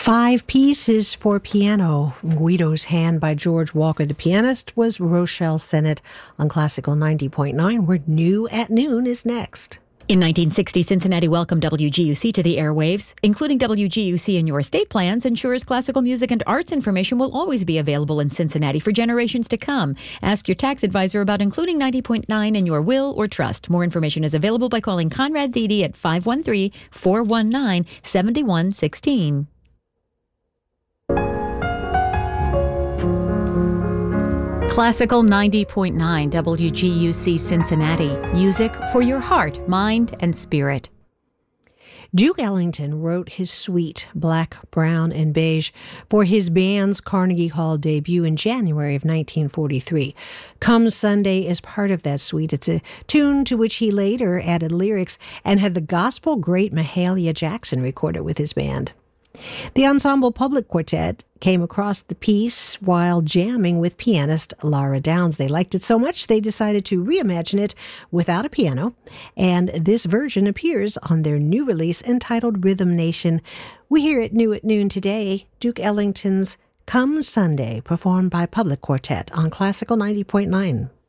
Five Pieces for Piano, Guido's Hand by George Walker. The pianist was Rochelle Sennett on Classical 90.9, where New at Noon is next. In 1960, Cincinnati welcomed WGUC to the airwaves. Including WGUC in your estate plans ensures classical music and arts information will always be available in Cincinnati for generations to come. Ask your tax advisor about including 90.9 in your will or trust. More information is available by calling Conrad Thede at 513-419-7116. Classical 90.9 WGUC Cincinnati. Music for your heart, mind, and spirit. Duke Ellington wrote his suite, Black, Brown, and Beige, for his band's Carnegie Hall debut in January of 1943. Come Sunday is part of that suite. It's a tune to which he later added lyrics and had the gospel great Mahalia Jackson record it with his band. The Ensemble Public Quartet came across the piece while jamming with pianist Laura Downs. They liked it so much they decided to reimagine it without a piano, and this version appears on their new release entitled Rhythm Nation. We hear it new at noon today, Duke Ellington's Come Sunday, performed by Public Quartet on Classical 90.9.